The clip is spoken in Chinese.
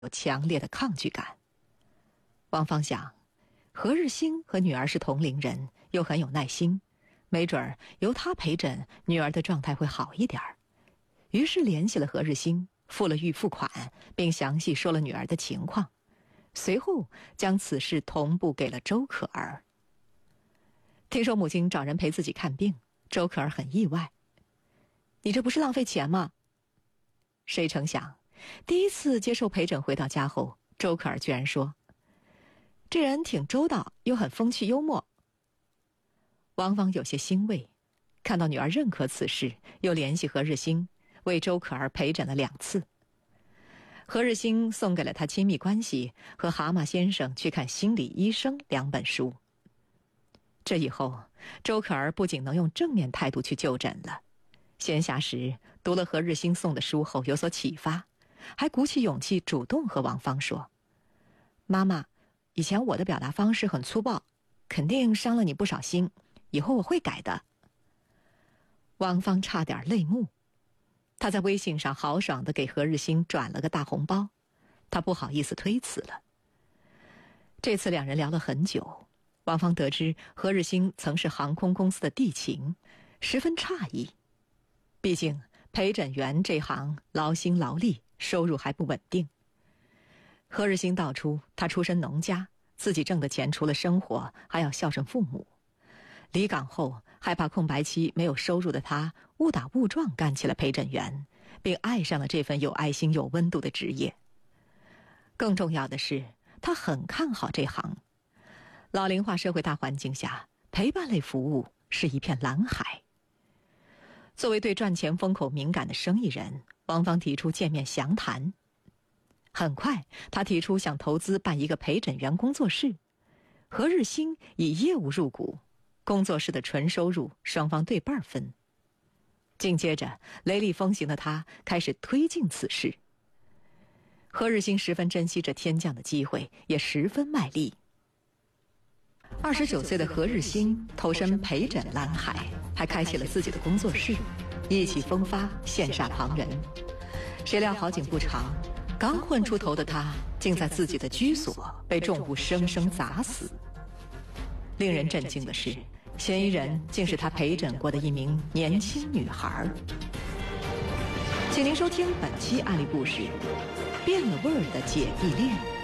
有强烈的抗拒感。王芳想，何日兴和女儿是同龄人，又很有耐心，没准儿由他陪诊，女儿的状态会好一点儿。于是联系了何日兴，付了预付款，并详细说了女儿的情况，随后将此事同步给了周可儿。听说母亲找人陪自己看病，周可儿很意外。你这不是浪费钱吗？谁成想，第一次接受陪诊回到家后，周可儿居然说，这人挺周到，又很风趣幽默。王芳有些欣慰，看到女儿认可此事，又联系何日兴，为周可儿陪诊了2次。何日兴送给了他《亲密关系》和《蛤蟆先生去看心理医生》2本书。这以后，周可儿不仅能用正面态度去就诊了，闲暇时读了何日兴送的书后有所启发，还鼓起勇气主动和王芳说，妈妈，以前我的表达方式很粗暴，肯定伤了你不少心，以后我会改的。王芳差点泪目，她在微信上豪爽地给何日兴转了个大红包，她不好意思推辞了。这次2人聊了很久，王芳得知何日兴曾是航空公司的地勤，十分诧异。毕竟陪诊员这行劳心劳力，收入还不稳定。何日兴道出他出身农家，自己挣的钱除了生活还要孝顺父母，离岗后害怕空白期没有收入的他误打误撞干起了陪诊员，并爱上了这份有爱心有温度的职业。更重要的是，他很看好这行。老龄化社会大环境下，陪伴类服务是一片蓝海。作为对赚钱风口敏感的生意人，王芳提出见面详谈。很快，他提出想投资办一个陪诊员工作室，何日兴以业务入股，工作室的纯收入双方对半分。紧接着，雷厉风行的他开始推进此事。何日兴十分珍惜这天降的机会，也十分卖力。29岁的何日兴投身陪诊蓝海，还开启了自己的工作室，意气风发，羡煞旁人。谁料好景不长，刚混出头的他竟在自己的居所被重物生生砸死。令人震惊的是，嫌疑人竟是他陪诊过的一名年轻女孩。请您收听本期案例故事，变了味儿的姐弟恋。